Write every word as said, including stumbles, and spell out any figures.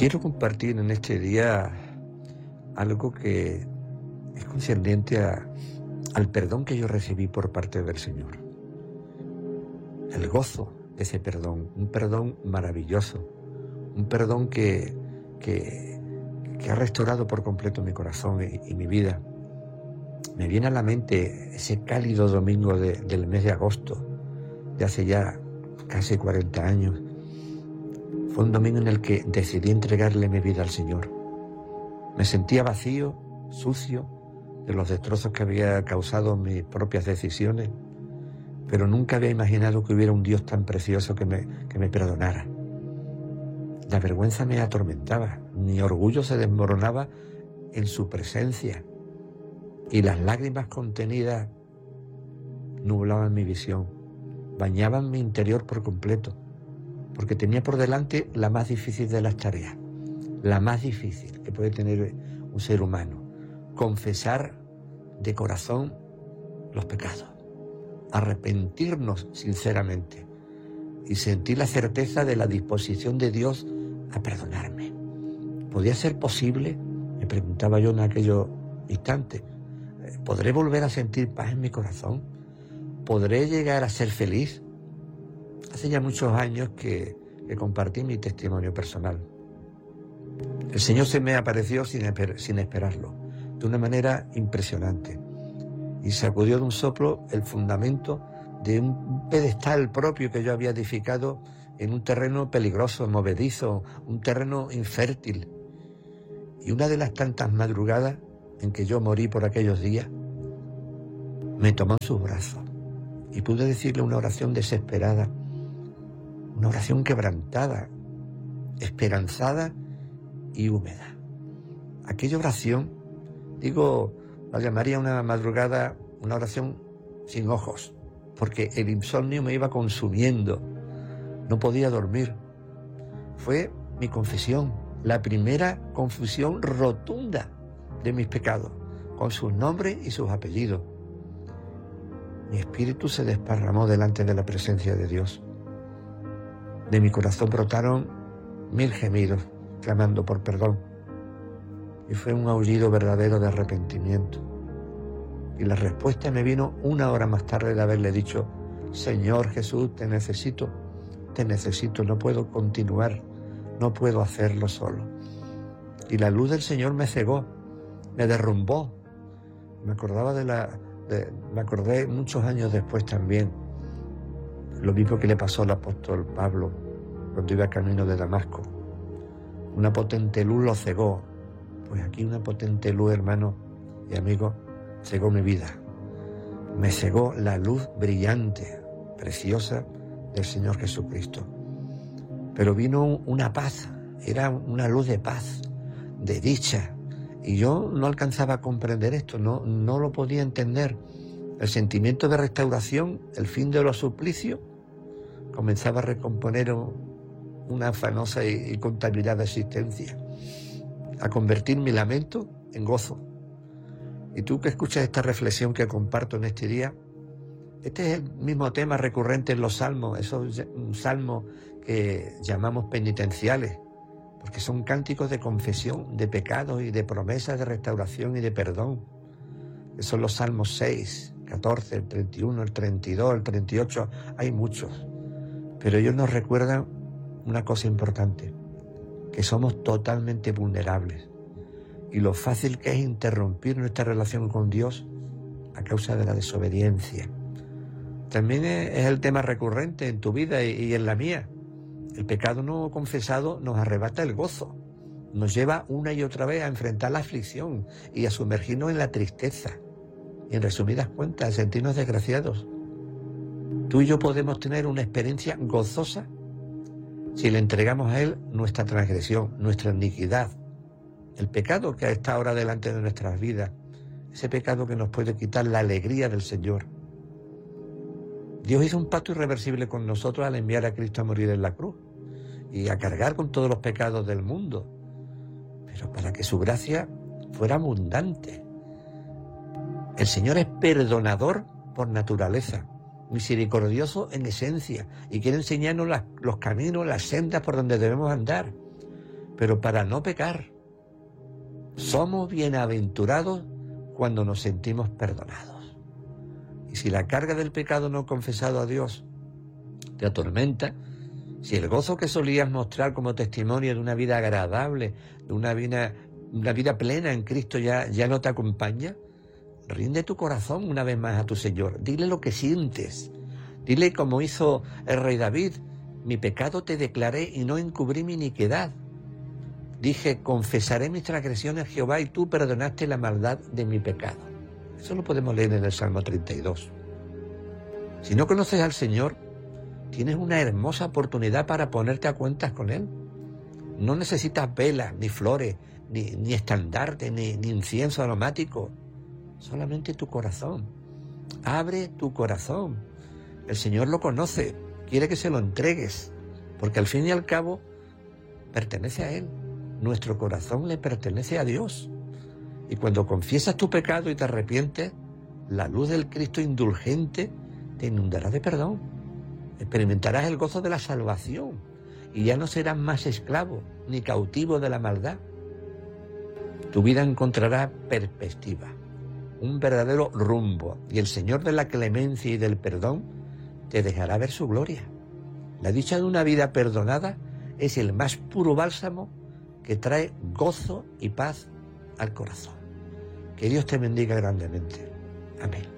Quiero compartir en este día algo que es concerniente a, al perdón que yo recibí por parte del Señor. El gozo de ese perdón, un perdón maravilloso, un perdón que, que, que ha restaurado por completo mi corazón y, y mi vida. Me viene a la mente ese cálido domingo de, del mes de agosto, de hace ya casi cuarenta años. Fue un domingo en el que decidí entregarle mi vida al Señor. Me sentía vacío, sucio, de los destrozos que había causado mis propias decisiones, pero nunca había imaginado que hubiera un Dios tan precioso que me, que me perdonara. La vergüenza me atormentaba, mi orgullo se desmoronaba en su presencia y las lágrimas contenidas nublaban mi visión, bañaban mi interior por completo, porque tenía por delante la más difícil de las tareas, la más difícil que puede tener un ser humano: confesar de corazón los pecados, arrepentirnos sinceramente y sentir la certeza de la disposición de Dios a perdonarme. ¿Podía ser posible?, me preguntaba yo en aquellos instantes. ¿Podré volver a sentir paz en mi corazón? ¿Podré llegar a ser feliz? Hace ya muchos años que, que compartí mi testimonio personal. El Señor se me apareció sin, esper- sin esperarlo, de una manera impresionante, y sacudió de un soplo el fundamento de un pedestal propio que yo había edificado en un terreno peligroso, movedizo, un terreno infértil. Y una de las tantas madrugadas en que yo morí por aquellos días, me tomó en sus brazos y pude decirle una oración desesperada, una oración quebrantada, esperanzada y húmeda. Aquella oración, digo, la llamaría una madrugada, una oración sin ojos, porque el insomnio me iba consumiendo, no podía dormir. Fue mi confesión, la primera confusión rotunda de mis pecados, con sus nombres y sus apellidos. Mi espíritu se desparramó delante de la presencia de Dios. De mi corazón brotaron mil gemidos, clamando por perdón. Y fue un aullido verdadero de arrepentimiento. Y la respuesta me vino una hora más tarde de haberle dicho: Señor Jesús, te necesito, te necesito, no puedo continuar, no puedo hacerlo solo. Y la luz del Señor me cegó, me derrumbó. Me acordaba de la, de, me acordé muchos años después también, lo mismo que le pasó al apóstol Pablo cuando iba camino de Damasco. Una potente luz lo cegó. Pues aquí una potente luz, hermano y amigo, cegó mi vida. Me cegó la luz brillante, preciosa del Señor Jesucristo. Pero vino una paz, era una luz de paz, de dicha. Y yo no alcanzaba a comprender esto, no, no lo podía entender. El sentimiento de restauración, el fin de los suplicios, comenzaba a recomponer una afanosa y, y contaminada existencia, a convertir mi lamento en gozo. Y tú que escuchas esta reflexión que comparto en este día, este es el mismo tema recurrente en los salmos, esos salmos que llamamos penitenciales, porque son cánticos de confesión, de pecados y de promesas de restauración y de perdón, que son los salmos seis, catorce, el treinta y uno, el treinta y dos, el treinta y ocho, hay muchos. Pero ellos nos recuerdan una cosa importante, que somos totalmente vulnerables y lo fácil que es interrumpir nuestra relación con Dios a causa de la desobediencia. También es el tema recurrente en tu vida y en la mía. El pecado no confesado nos arrebata el gozo, nos lleva una y otra vez a enfrentar la aflicción y a sumergirnos en la tristeza y, en resumidas cuentas, a sentirnos desgraciados. Tú y yo podemos tener una experiencia gozosa si le entregamos a Él nuestra transgresión, nuestra iniquidad, el pecado que está ahora delante de nuestras vidas, ese pecado que nos puede quitar la alegría del Señor. Dios hizo un pacto irreversible con nosotros al enviar a Cristo a morir en la cruz y a cargar con todos los pecados del mundo, pero para que su gracia fuera abundante. El Señor es perdonador por naturaleza, misericordioso en esencia, y quiere enseñarnos las, los caminos, las sendas por donde debemos andar. pero para no pecar. Somos bienaventurados cuando nos sentimos perdonados. Y si la carga del pecado no confesado a Dios te atormenta, si el gozo que solías mostrar como testimonio de una vida agradable, de una vida, una vida plena en Cristo ya, ya no te acompaña, rinde tu corazón una vez más a tu Señor. Dile lo que sientes. Dile como hizo el rey David: mi pecado te declaré y no encubrí mi iniquidad. Dije, confesaré mis transgresiones a Jehová y tú perdonaste la maldad de mi pecado. Eso lo podemos leer en el Salmo treinta y dos. Si no conoces al Señor, tienes una hermosa oportunidad para ponerte a cuentas con Él. No necesitas velas, ni flores, ni, ni estandarte, ni, ni incienso aromático. Solamente tu corazón. Abre tu corazón. El Señor lo conoce, quiere que se lo entregues, porque al fin y al cabo pertenece a Él. Nuestro corazón le pertenece a Dios. Y cuando confiesas tu pecado y te arrepientes, la luz del Cristo indulgente te inundará de perdón. Experimentarás el gozo de la salvación y ya no serás más esclavo ni cautivo de la maldad. Tu vida encontrará perspectiva, un verdadero rumbo, y el Señor de la clemencia y del perdón te dejará ver su gloria. La dicha de una vida perdonada es el más puro bálsamo que trae gozo y paz al corazón. Que Dios te bendiga grandemente. Amén.